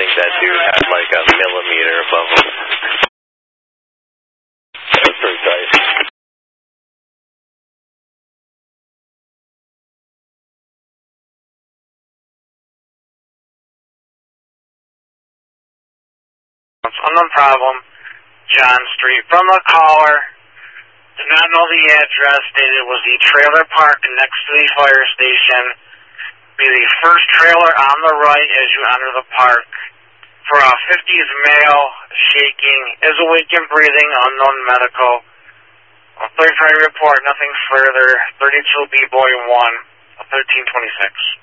think that dude had like a millimeter above him. That's pretty tight. Unknown problem, John Street. From the caller, did not know the address, stated it was the trailer park next to the fire station. Be the first trailer on the right as you enter the park. For a 50s male, shaking, is awake and breathing, unknown medical. On third party report, nothing further. 32B boy 1, 1326.